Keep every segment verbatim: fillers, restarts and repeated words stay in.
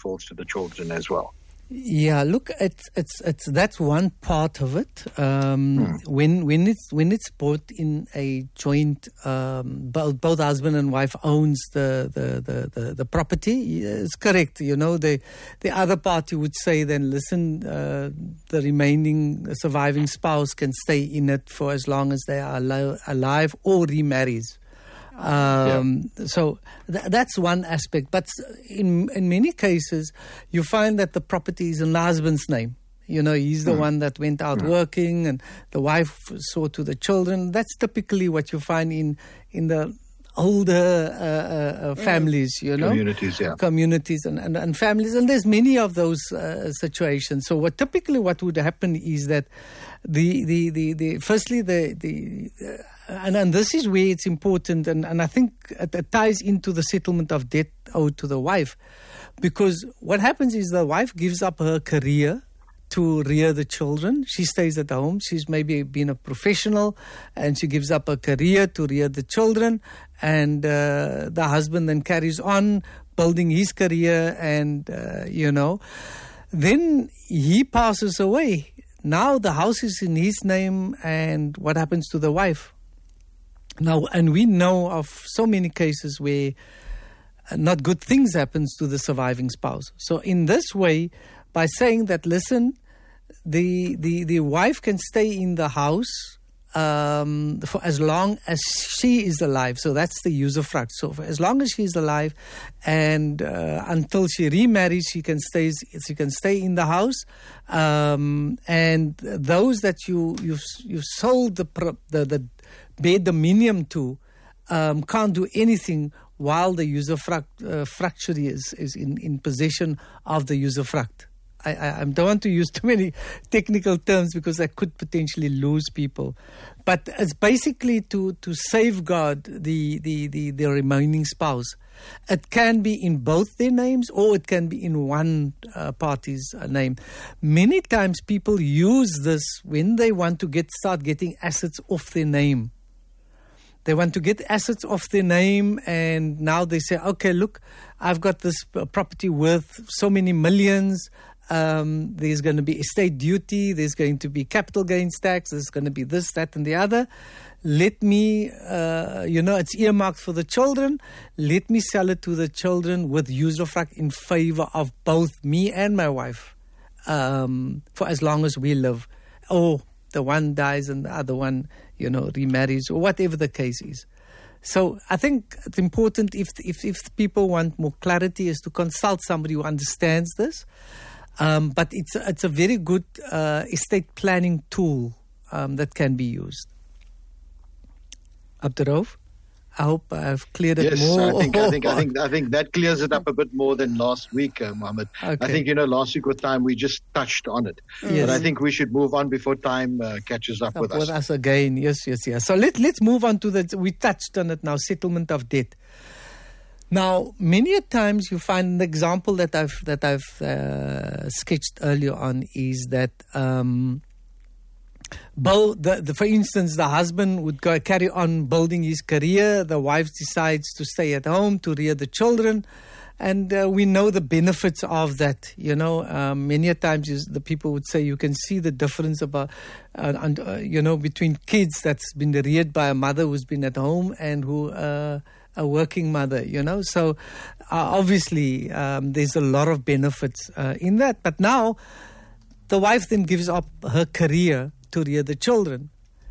falls to the children as well. Yeah, look, it's it's it's that's one part of it. Um, hmm. When when it's when it's bought in a joint, um, both both husband and wife owns the the, the, the, the property. It's correct. You know, the the other party would say, then listen, uh, the remaining surviving spouse can stay in it for as long as they are al- alive or remarries. Um, yeah. So th- that's one aspect. But in in many cases, you find that the property is in the husband's name. You know, he's the mm. one that went out mm. working, and the wife saw to the children. That's typically what you find in in the older uh, uh, families, you know. Communities, yeah. Communities and, and, and families. And there's many of those uh, situations. So what typically what would happen is that the, the, the, the firstly, the, the uh, and, and this is where it's important, and, and I think it, it ties into the settlement of debt owed to the wife. Because what happens is the wife gives up her career to rear the children. She stays at home. She's maybe been a professional, and she gives up her career to rear the children. And uh, the husband then carries on building his career, and, uh, you know, then he passes away. Now the house is in his name, and what happens to the wife? Now, and we know of so many cases where not good things happens to the surviving spouse. So in this way, by saying that, listen, the the, the wife can stay in the house um, for as long as she is alive. So that's the usufruct. So for as long as she is alive, and uh, until she remarries, she can stay. She can stay in the house. Um, and those that you you've you've sold the the, the bare dominium to um, can't do anything while the usufruct uh, fructuary is is in, in possession of the usufruct. I, I, I don't want to use too many technical terms because I could potentially lose people. But it's basically to, to safeguard the, the, the, the remaining spouse. It can be in both their names, or it can be in one uh, party's uh, name. Many times people use this when they want to get start getting assets off their name. They want to get assets off their name, and now they say, okay, look, I've got this property worth so many millions. Um, there's going to be estate duty, there's going to be capital gains tax, there's going to be this, that, and the other. Let me, uh, you know, it's earmarked for the children. Let me sell it to the children with usufruct in favor of both me and my wife um, for as long as we live. Or the one dies and the other one, you know, remarries, or whatever the case is. So I think it's important, if if, if people want more clarity, is to consult somebody who understands this. Um, but it's it's a very good uh, estate planning tool um, that can be used. Abdurrauf, I hope I've cleared it yes, more. Yes, I think I think I think I think that clears it up a bit more than last week, uh, Mohammed. Okay. I think you know last week with time we just touched on it, yes. But I think we should move on before time uh, catches up, up with us. With us again, yes, yes, yes. So let let's move on to the. We touched on it now. Settlement of debt. Now, many a times you find an example that I've that I've uh, sketched earlier on is that, um, both the, the, for instance, the husband would go carry on building his career. The wife decides to stay at home to rear the children, and uh, we know the benefits of that. You know, um, many a times you, the people would say you can see the difference about, uh, and, uh, you know, between kids that's been reared by a mother who's been at home and who. Uh, a working mother, you know. So uh, obviously um, there's a lot of benefits uh, in that. But now the wife then gives up her career to rear the children.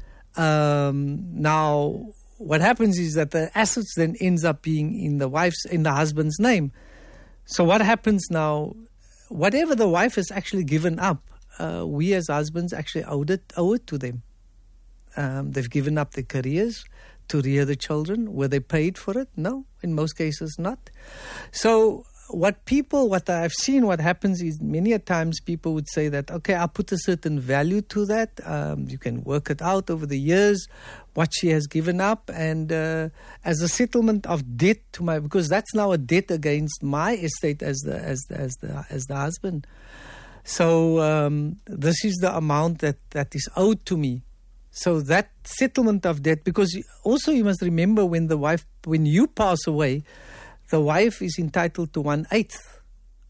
Um, now what happens is that the assets then ends up being in the wife's, in the husband's name. So what happens now, whatever the wife has actually given up, uh, we as husbands actually owe it, owe it to them. Um, they've given up their careers to rear the children. Were they paid for it? No, in most cases not. So what people, what I've seen, what happens is many a times people would say that, okay, I'll put a certain value to that. Um, you can work it out over the years, what she has given up, and uh, as a settlement of debt to my, because that's now a debt against my estate as the as the, as the as the husband. So um, this is the amount that, that is owed to me. So that settlement of debt, because also you must remember when the wife, when you pass away, the wife is entitled to one eighth